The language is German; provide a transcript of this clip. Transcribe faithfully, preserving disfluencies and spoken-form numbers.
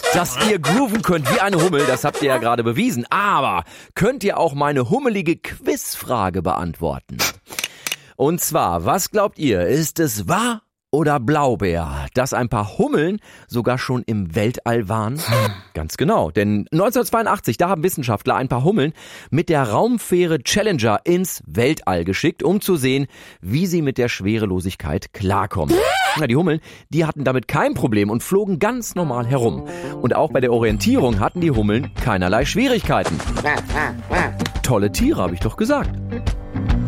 Dass ihr grooven könnt wie eine Hummel, das habt ihr ja gerade bewiesen. Aber könnt ihr auch meine hummelige Quizfrage beantworten? Und zwar, was glaubt ihr, ist es wahr oder Blaubeer, dass ein paar Hummeln sogar schon im Weltall waren? Ganz genau, denn neunzehnhundertzweiundachtzig, da haben Wissenschaftler ein paar Hummeln mit der Raumfähre Challenger ins Weltall geschickt, um zu sehen, wie sie mit der Schwerelosigkeit klarkommen. Na, die Hummeln, die hatten damit kein Problem und flogen ganz normal herum. Und auch bei der Orientierung hatten die Hummeln keinerlei Schwierigkeiten. Tolle Tiere, habe ich doch gesagt.